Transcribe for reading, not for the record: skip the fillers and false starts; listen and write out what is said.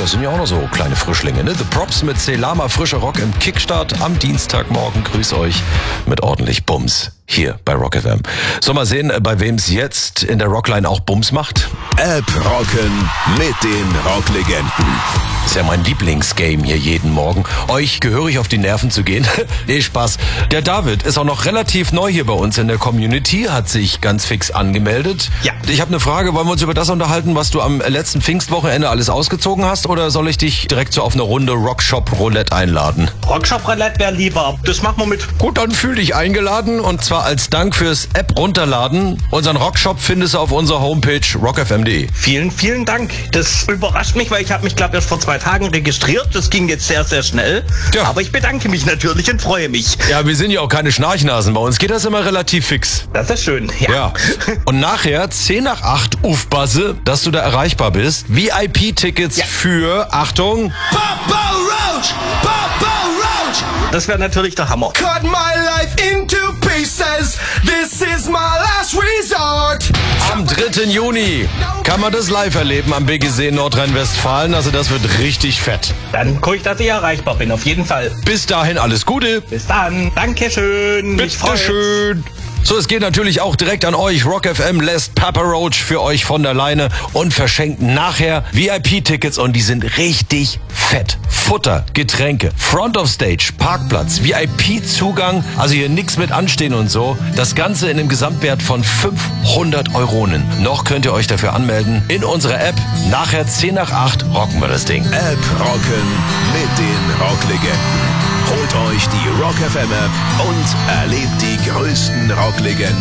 das sind ja auch noch so kleine Frischlinge, ne? The Props mit Selama, frischer Rock im Kickstart am Dienstagmorgen. Grüß euch mit ordentlich Bums hier bei Rock FM. So, mal sehen, bei wem es jetzt in der Rockline auch Bums macht. App rocken mit den Rocklegenden. Ist ja mein Lieblingsgame hier jeden Morgen, euch gehörig auf die Nerven zu gehen. Nee, Spaß. Der David ist auch noch relativ neu hier bei uns in der Community, hat sich ganz fix angemeldet. Ja. Ich habe eine Frage, wollen wir uns über das unterhalten, was du am letzten Pfingstwochenende alles ausgezogen hast, oder soll ich dich direkt so auf eine Runde Rockshop Roulette einladen? Rockshop Roulette wäre lieber. Das machen wir mit. Gut, dann fühl dich eingeladen, und zwar als Dank fürs App runterladen. Unseren Rockshop findest du auf unserer Homepage rockfm.de. Vielen, vielen Dank. Das überrascht mich, weil ich habe mich, glaube ich, erst vor 2 Tagen registriert. Das ging jetzt sehr, sehr schnell. Ja. Aber ich bedanke mich natürlich und freue mich. Ja, wir sind ja auch keine Schnarchnasen. Bei uns geht das immer relativ fix. Das ist schön. Ja. Und nachher 10 nach 8 Ufbasse, dass du da erreichbar bist. VIP-Tickets für, Achtung, Papa Roach! Papa Roach! Das wäre natürlich der Hammer. Cut my life into pieces. This is my last resort. am 3. Juni kann man das live erleben am BGC Nordrhein-Westfalen. Also das wird richtig fett. Dann gucke ich, dass ich erreichbar bin, auf jeden Fall. Bis dahin alles Gute. Bis dann. Dankeschön. Mich freut's. Bitteschön. So, es geht natürlich auch direkt an euch. Rock FM lässt Papa Roach für euch von der Leine und verschenkt nachher VIP-Tickets, und die sind richtig fett. Futter, Getränke, Front of Stage, Parkplatz, VIP-Zugang, also hier nix mit anstehen und so. Das Ganze in einem Gesamtwert von 500 Euronen. Noch könnt ihr euch dafür anmelden in unserer App. Nachher 10 nach 8 rocken wir das Ding. App rocken mit den Rocklegenden. Holt euch die Rock FM App und erlebt die größten Rocklegenden